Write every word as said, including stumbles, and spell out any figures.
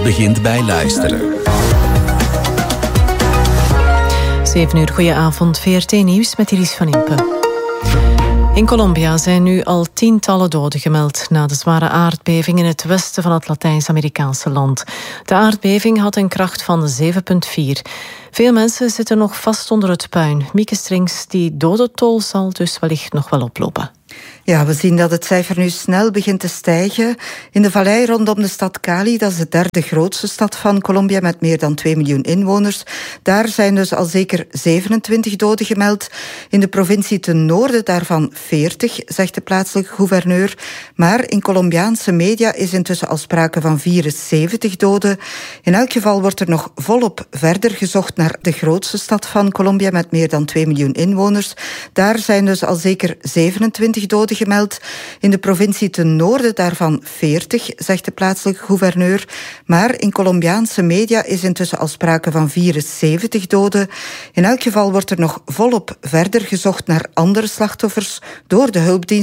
Alles begint bij luisteren. zeven uur, goedenavond. V R T-nieuws met Iris van Impe. In Colombia zijn nu al tientallen doden gemeld na de zware aardbeving in het westen van het Latijns-Amerikaanse land. De aardbeving had een kracht van zeven komma vier. Veel mensen zitten nog vast onder het puin. Mieke Strings, die dodentol zal dus wellicht nog wel oplopen. Ja, we zien dat het cijfer nu snel begint te stijgen. In de vallei rondom de stad Cali, dat is de derde grootste stad van Colombia met meer dan twee miljoen inwoners. Daar zijn dus al zeker zevenentwintig doden gemeld. In de provincie ten noorden daarvan veertig, zegt de plaatselijke gouverneur. Maar in Colombiaanse media is intussen al sprake van vierenzeventig doden. In elk geval wordt er nog volop verder gezocht naar de grootste stad van Colombia met meer dan twee miljoen inwoners. Daar zijn dus al zeker zevenentwintig doden gemeld. In de provincie ten noorden daarvan veertig, zegt de plaatselijke gouverneur. Maar in Colombiaanse media is intussen al sprake van vierenzeventig doden. In elk geval wordt er nog volop verder gezocht naar andere slachtoffers door de hulpdiensten